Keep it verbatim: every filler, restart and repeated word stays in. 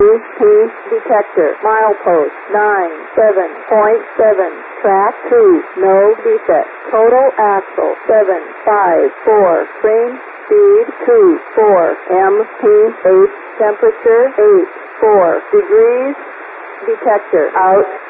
P detector. Milepost nine seven point seven. Track two. No defect. Total axle seven five four. Frame speed two four. M P H temperature eight four degrees. Detector out.